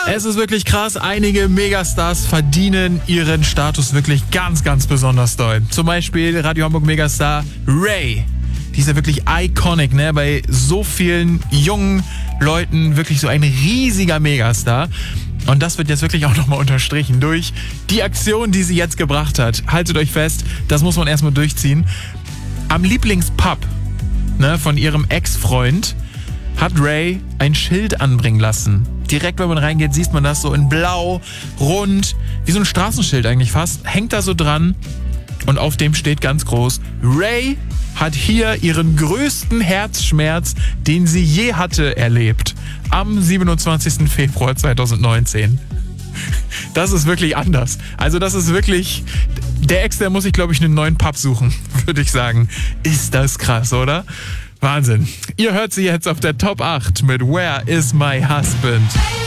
Es ist wirklich krass. Einige Megastars verdienen ihren Status wirklich ganz, ganz besonders doll. Zum Beispiel Radio Hamburg Megastar Ray. Die ist ja wirklich iconic, ne? Bei so vielen jungen Leuten wirklich so ein riesiger Megastar. Und das wird jetzt wirklich auch nochmal unterstrichen durch die Aktion, die sie jetzt gebracht hat. Haltet euch fest, das muss man erstmal durchziehen. Am Lieblingspub, ne, von ihrem Ex-Freund hat Ray ein Schild anbringen lassen. Direkt, wenn man reingeht, sieht man das so in blau, rund, wie so ein Straßenschild eigentlich fast. Hängt da so dran und auf dem steht ganz groß: Ray hat hier ihren größten Herzschmerz, den sie je hatte, erlebt. Am 27. Februar 2019. Das ist wirklich anders. Also das ist wirklich... Der Ex, der muss sich, glaube ich, einen neuen Pub suchen, würde ich sagen. Ist das krass, oder? Wahnsinn. Ihr hört sie jetzt auf der Top 8 mit Where is my husband?